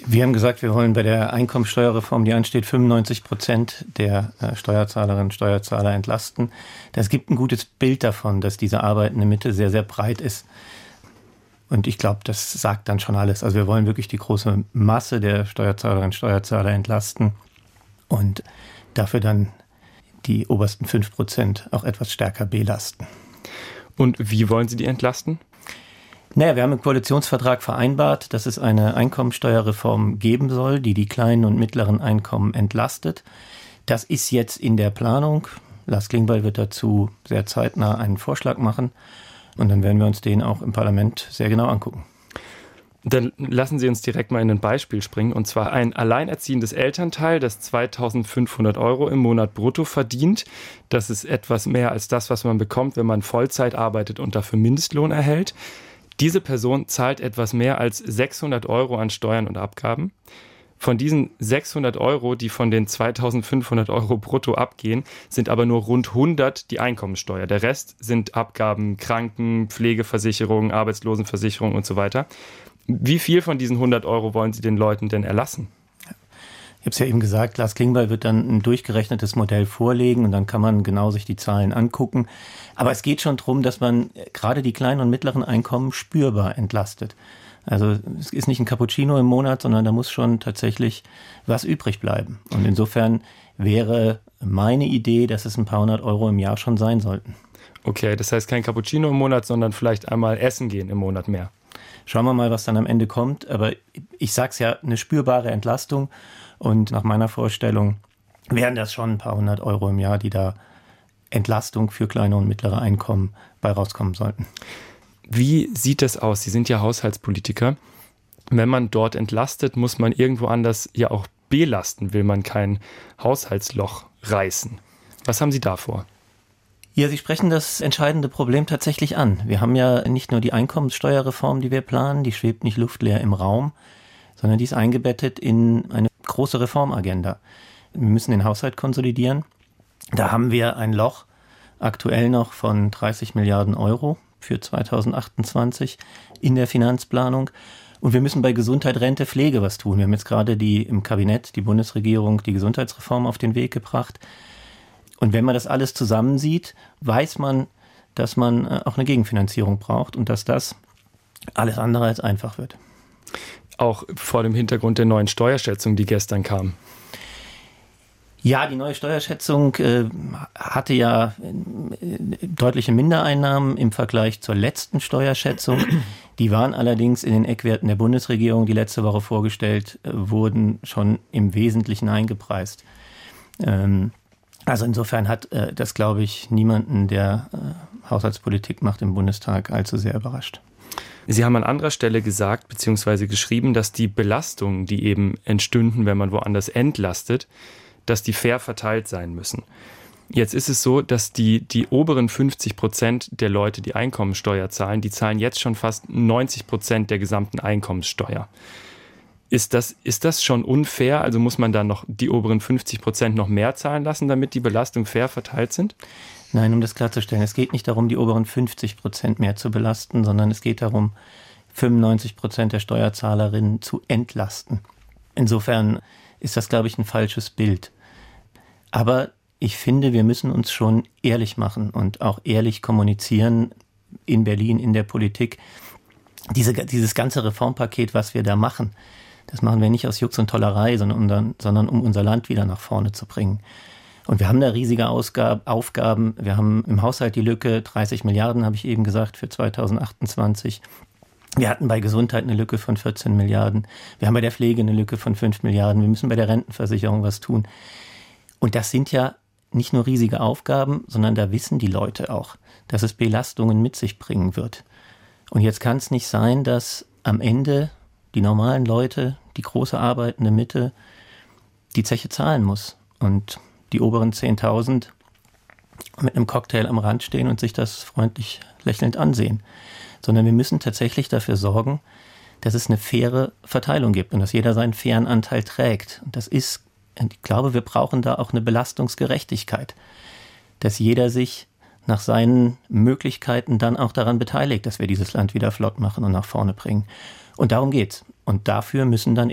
Wir haben gesagt, wir wollen bei der Einkommensteuerreform, die ansteht, 95% der Steuerzahlerinnen und Steuerzahler entlasten. Das gibt ein gutes Bild davon, dass diese arbeitende Mitte sehr, sehr breit ist. Und ich glaube, das sagt dann schon alles. Also wir wollen wirklich die große Masse der Steuerzahlerinnen und Steuerzahler entlasten und dafür dann die obersten 5% auch etwas stärker belasten. Und wie wollen Sie die entlasten? Naja, wir haben im Koalitionsvertrag vereinbart, dass es eine Einkommensteuerreform geben soll, die die kleinen und mittleren Einkommen entlastet. Das ist jetzt in der Planung. Lars Klingbeil wird dazu sehr zeitnah einen Vorschlag machen. Und dann werden wir uns den auch im Parlament sehr genau angucken. Dann lassen Sie uns direkt mal in ein Beispiel springen. Und zwar ein alleinerziehendes Elternteil, das 2.500 € im Monat brutto verdient. Das ist etwas mehr als das, was man bekommt, wenn man Vollzeit arbeitet und dafür Mindestlohn erhält. Diese Person zahlt etwas mehr als 600 € an Steuern und Abgaben. Von diesen 600 €, die von den 2.500 € brutto abgehen, sind aber nur rund 100 die Einkommensteuer. Der Rest sind Abgaben, Kranken-, Pflegeversicherung, Arbeitslosenversicherung und so weiter. Wie viel von diesen 100 € wollen Sie den Leuten denn erlassen? Ich habe es ja eben gesagt, Lars Klingbeil wird dann ein durchgerechnetes Modell vorlegen und dann kann man genau sich die Zahlen angucken. Aber es geht schon darum, dass man gerade die kleinen und mittleren Einkommen spürbar entlastet. Also es ist nicht ein Cappuccino im Monat, sondern da muss schon tatsächlich was übrig bleiben. Und insofern wäre meine Idee, dass es ein paar 100 € im Jahr schon sein sollten. Okay, das heißt kein Cappuccino im Monat, sondern vielleicht einmal essen gehen im Monat mehr. Schauen wir mal, was dann am Ende kommt. Aber ich sag's ja, eine spürbare Entlastung. Und nach meiner Vorstellung wären das schon ein paar 100 € im Jahr, die da Entlastung für kleine und mittlere Einkommen bei rauskommen sollten. Wie sieht das aus? Sie sind ja Haushaltspolitiker. Wenn man dort entlastet, muss man irgendwo anders ja auch belasten, will man kein Haushaltsloch reißen. Was haben Sie da vor? Ja, Sie sprechen das entscheidende Problem tatsächlich an. Wir haben ja nicht nur die Einkommenssteuerreform, die wir planen, die schwebt nicht luftleer im Raum, sondern die ist eingebettet in eine große Reformagenda. Wir müssen den Haushalt konsolidieren. Da haben wir ein Loch aktuell noch von 30 Milliarden € für 2028 in der Finanzplanung. Und wir müssen bei Gesundheit, Rente, Pflege was tun. Wir haben jetzt gerade im Kabinett, die Bundesregierung, die Gesundheitsreform auf den Weg gebracht. Und wenn man das alles zusammensieht, weiß man, dass man auch eine Gegenfinanzierung braucht und dass das alles andere als einfach wird. Auch vor dem Hintergrund der neuen Steuerschätzung, die gestern kam. Ja, die neue Steuerschätzung hatte ja deutliche Mindereinnahmen im Vergleich zur letzten Steuerschätzung. Die waren allerdings in den Eckwerten der Bundesregierung, die letzte Woche vorgestellt wurden, schon im Wesentlichen eingepreist. Also insofern hat das, glaube ich, niemanden, der Haushaltspolitik macht im Bundestag, allzu sehr überrascht. Sie haben an anderer Stelle gesagt bzw. geschrieben, dass die Belastungen, die eben entstünden, wenn man woanders entlastet, dass die fair verteilt sein müssen. Jetzt ist es so, dass die oberen 50% der Leute, die Einkommensteuer zahlen, die zahlen jetzt schon fast 90% der gesamten Einkommenssteuer. Ist das schon unfair? Also muss man dann noch die oberen 50% noch mehr zahlen lassen, damit die Belastungen fair verteilt sind? Nein, um das klarzustellen, es geht nicht darum, die oberen 50% mehr zu belasten, sondern es geht darum, 95% der Steuerzahlerinnen zu entlasten. Insofern ist das, glaube ich, ein falsches Bild. Aber ich finde, wir müssen uns schon ehrlich machen und auch ehrlich kommunizieren in Berlin, in der Politik. Dieses ganze Reformpaket, was wir da machen, das machen wir nicht aus Jux und Tollerei, sondern um unser Land wieder nach vorne zu bringen. Und wir haben da riesige Aufgaben. Wir haben im Haushalt die Lücke, 30 Milliarden, habe ich eben gesagt, für 2028. Wir hatten bei Gesundheit eine Lücke von 14 Milliarden. Wir haben bei der Pflege eine Lücke von 5 Milliarden. Wir müssen bei der Rentenversicherung was tun. Und das sind ja nicht nur riesige Aufgaben, sondern da wissen die Leute auch, dass es Belastungen mit sich bringen wird. Und jetzt kann es nicht sein, dass am Ende die normalen Leute, die große arbeitende Mitte, die Zeche zahlen muss. Und die oberen 10.000 mit einem Cocktail am Rand stehen und sich das freundlich lächelnd ansehen. Sondern wir müssen tatsächlich dafür sorgen, dass es eine faire Verteilung gibt und dass jeder seinen fairen Anteil trägt. Und ich glaube, wir brauchen da auch eine Belastungsgerechtigkeit, dass jeder sich nach seinen Möglichkeiten dann auch daran beteiligt, dass wir dieses Land wieder flott machen und nach vorne bringen. Und darum geht's. Und dafür müssen dann